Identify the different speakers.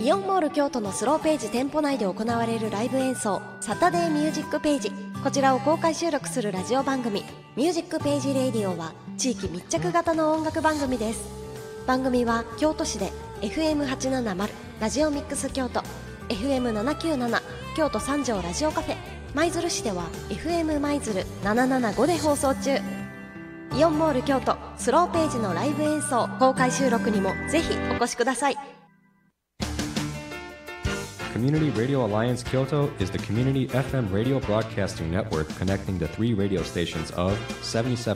Speaker 1: イオンモール京都のスローページ店舗内で行われるライブ演奏、サタデーミュージックページ、こちらを公開収録するラジオ番組ミュージックページレイディオは地域密着型の音楽番組です。番組は京都市で FM870 ラジオミックス京都、 FM797 京都三条ラジオカフェ、舞鶴市では FM 舞鶴775で放送中。イオンモール京都スローページのライブ演奏公開収録にもぜひお越しください。
Speaker 2: Community Radio Alliance Kyoto is the community FM radio broadcasting network connecting the 3 radio stations of 77